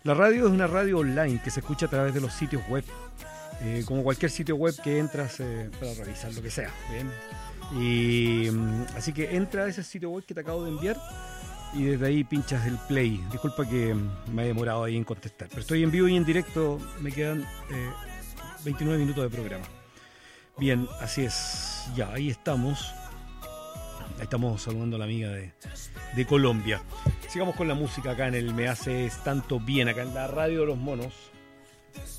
La radio es una radio online que se escucha a través de los sitios web. Como cualquier sitio web que entras para revisar lo que sea. ¿Bien? Y así que entra a ese sitio web que te acabo de enviar y desde ahí pinchas el play. Disculpa que me he demorado ahí en contestar, pero estoy en vivo y en directo. Me quedan 29 minutos de programa. Bien, así es. Ya, ahí estamos. Ahí estamos saludando a la amiga de Colombia. Sigamos con la música acá en el Me Haces Tanto Bien, acá en la radio de los monos.